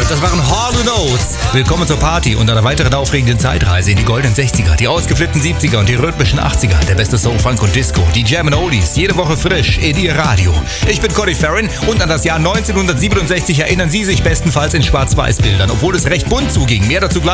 Das waren Hall & Oates. Willkommen zur Party und einer weiteren aufregenden Zeitreise in die goldenen 60er, die ausgeflippten 70er und die rhythmischen 80er. Der beste Soul, Funk und Disco. Die Jam & Oldies. Jede Woche frisch in Ihr Radio. Ich bin Cody Farron und an das Jahr 1967 erinnern Sie sich bestenfalls in Schwarz-Weiß-Bildern, obwohl es recht bunt zuging. Mehr dazu gleich.